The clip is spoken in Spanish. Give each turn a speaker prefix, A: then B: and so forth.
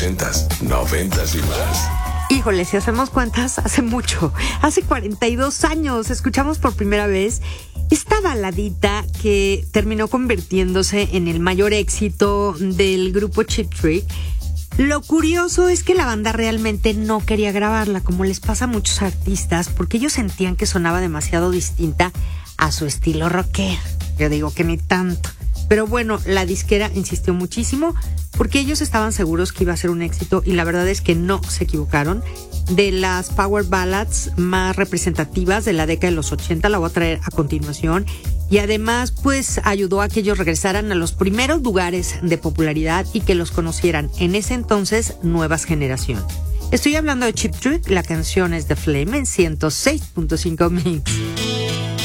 A: 80s, 90s y más.
B: Híjole, si hacemos cuentas, hace mucho. Hace 42 años escuchamos por primera vez esta baladita que terminó convirtiéndose en el mayor éxito del grupo Cheap Trick. Lo curioso es que la banda realmente no quería grabarla, como les pasa a muchos artistas, porque ellos sentían que sonaba demasiado distinta a su estilo rockero. Yo digo que ni tanto. Pero bueno, la disquera insistió muchísimo porque ellos estaban seguros que iba a ser un éxito y la verdad es que no se equivocaron. De las power ballads más representativas de la década de los 80 la voy a traer a continuación y además pues ayudó a que ellos regresaran a los primeros lugares de popularidad y que los conocieran en ese entonces nuevas generaciones. Estoy hablando de Cheap Trick, la canción es The Flame en 106.5 Mix.